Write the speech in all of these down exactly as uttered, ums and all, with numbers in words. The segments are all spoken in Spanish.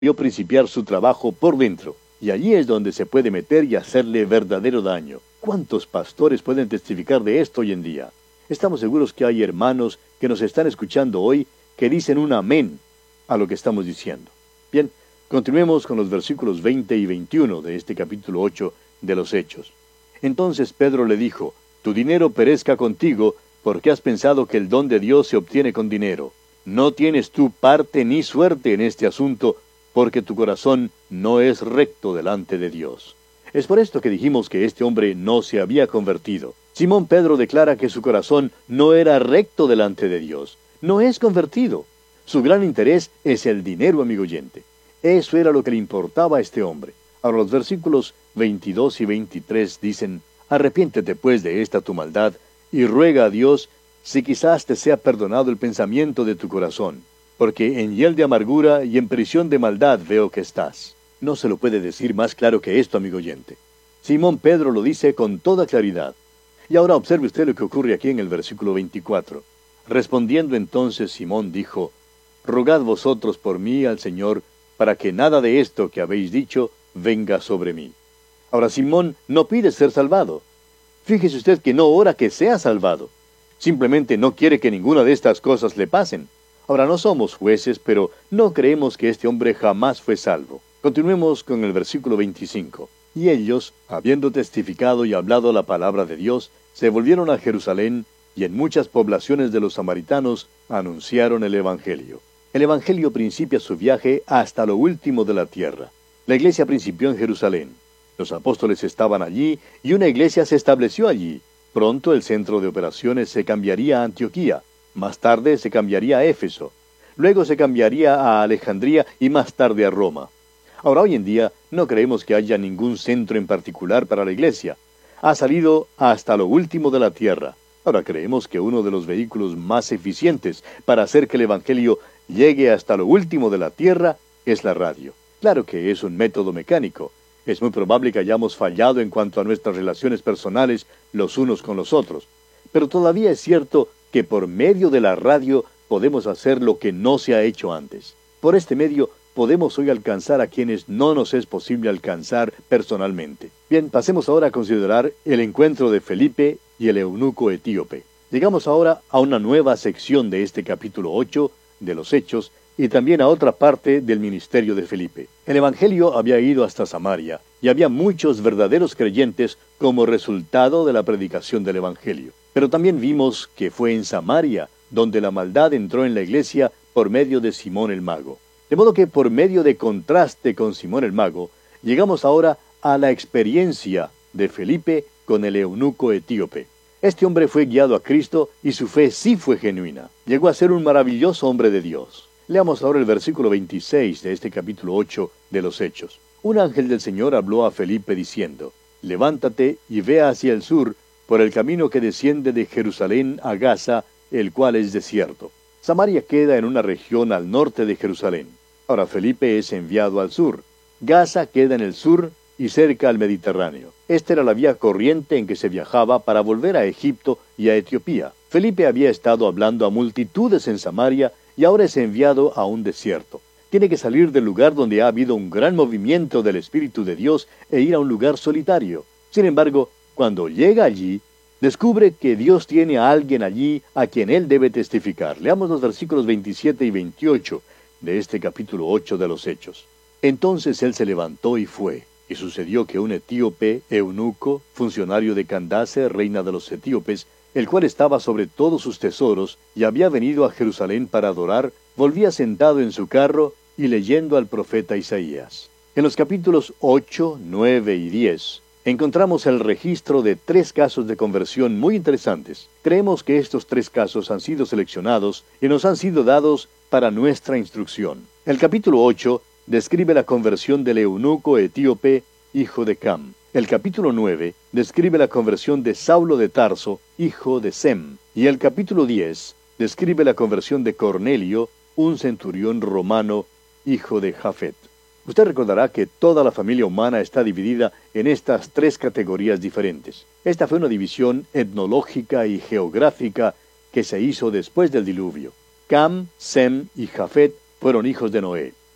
vio principiar su trabajo por dentro, y allí es donde se puede meter y hacerle verdadero daño. ¿Cuántos pastores pueden testificar de esto hoy en día? Estamos seguros que hay hermanos que nos están escuchando hoy que dicen un amén a lo que estamos diciendo. Bien, continuemos con los versículos veinte y veintiuno de este capítulo ocho de los Hechos. Entonces Pedro le dijo: tu dinero perezca contigo, porque has pensado que el don de Dios se obtiene con dinero. No tienes tú parte ni suerte en este asunto, porque tu corazón no es recto delante de Dios. Es por esto que dijimos que este hombre no se había convertido. Simón Pedro declara que su corazón no era recto delante de Dios. No es convertido. Su gran interés es el dinero, amigo oyente. Eso era lo que le importaba a este hombre. Ahora los versículos veintidós y veintitrés dicen: arrepiéntete pues de esta tu maldad, y ruega a Dios si quizás te sea perdonado el pensamiento de tu corazón, porque en hiel de amargura y en prisión de maldad veo que estás. No se lo puede decir más claro que esto, amigo oyente. Simón Pedro lo dice con toda claridad. Y ahora observe usted lo que ocurre aquí en el versículo veinticuatro. Respondiendo entonces Simón dijo: rogad vosotros por mí al Señor, para que nada de esto que habéis dicho venga sobre mí. Ahora Simón no pide ser salvado. Fíjese usted que no ora que sea salvado. Simplemente no quiere que ninguna de estas cosas le pasen. Ahora no somos jueces, pero no creemos que este hombre jamás fue salvo. Continuemos con el versículo veinticinco. Y ellos, habiendo testificado y hablado la palabra de Dios, se volvieron a Jerusalén, y en muchas poblaciones de los samaritanos anunciaron el Evangelio. El Evangelio principia su viaje hasta lo último de la tierra. La iglesia principió en Jerusalén. Los apóstoles estaban allí, y una iglesia se estableció allí. Pronto el centro de operaciones se cambiaría a Antioquía. Más tarde se cambiaría a Éfeso. Luego se cambiaría a Alejandría y más tarde a Roma. Ahora, hoy en día, no creemos que haya ningún centro en particular para la iglesia. Ha salido hasta lo último de la tierra. Ahora creemos que uno de los vehículos más eficientes para hacer que el Evangelio llegue hasta lo último de la tierra es la radio. Claro que es un método mecánico. Es muy probable que hayamos fallado en cuanto a nuestras relaciones personales los unos con los otros. Pero todavía es cierto que por medio de la radio podemos hacer lo que no se ha hecho antes. Por este medio podemos hoy alcanzar a quienes no nos es posible alcanzar personalmente. Bien, pasemos ahora a considerar el encuentro de Felipe y el eunuco etíope. Llegamos ahora a una nueva sección de este capítulo ocho de los Hechos, y también a otra parte del ministerio de Felipe. El Evangelio había ido hasta Samaria, y había muchos verdaderos creyentes como resultado de la predicación del Evangelio. Pero también vimos que fue en Samaria donde la maldad entró en la iglesia por medio de Simón el Mago. De modo que por medio de contraste con Simón el Mago, llegamos ahora a la experiencia de Felipe con el eunuco etíope. Este hombre fue guiado a Cristo y su fe sí fue genuina. Llegó a ser un maravilloso hombre de Dios. Leamos ahora el versículo veintiséis de este capítulo ocho de los Hechos. Un ángel del Señor habló a Felipe diciendo: levántate y ve hacia el sur, por el camino que desciende de Jerusalén a Gaza, el cual es desierto. Samaria queda en una región al norte de Jerusalén. Ahora Felipe es enviado al sur. Gaza queda en el sur y cerca al Mediterráneo. Esta era la vía corriente en que se viajaba para volver a Egipto y a Etiopía. Felipe había estado hablando a multitudes en Samaria, y ahora es enviado a un desierto. Tiene que salir del lugar donde ha habido un gran movimiento del Espíritu de Dios e ir a un lugar solitario. Sin embargo, cuando llega allí, descubre que Dios tiene a alguien allí a quien él debe testificar. Leamos los versículos veintisiete y veintiocho de este capítulo ocho de los Hechos. Entonces él se levantó y fue. Y sucedió que un etíope, eunuco, funcionario de Candace, reina de los etíopes, el cual estaba sobre todos sus tesoros, y había venido a Jerusalén para adorar, volvía sentado en su carro y leyendo al profeta Isaías. En los capítulos ocho, nueve y diez, encontramos el registro de tres casos de conversión muy interesantes. Creemos que estos tres casos han sido seleccionados y nos han sido dados para nuestra instrucción. El capítulo ocho describe la conversión del eunuco etíope, hijo de Cam. El capítulo nueve describe la conversión de Saulo de Tarso, hijo de Sem. Y el capítulo diez describe la conversión de Cornelio, un centurión romano, hijo de Jafet. Usted recordará que toda la familia humana está dividida en estas tres categorías diferentes. Esta fue una división etnológica y geográfica que se hizo después del diluvio. Cam, Sem y Jafet fueron hijos de Noé.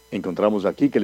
Encontramos aquí que